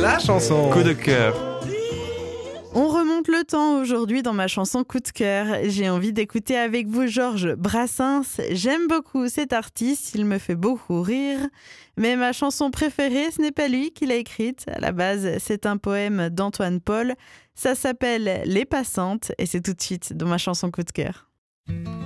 la chanson Coup de cœur. On remonte le temps aujourd'hui dans ma chanson Coup de cœur. J'ai envie d'écouter avec vous Georges Brassens. J'aime beaucoup cet artiste, il me fait beaucoup rire. Mais ma chanson préférée, ce n'est pas lui qui l'a écrite. À la base, c'est un poème d'Antoine Paul. Ça s'appelle Les Passantes et c'est tout de suite dans ma chanson Coup de cœur.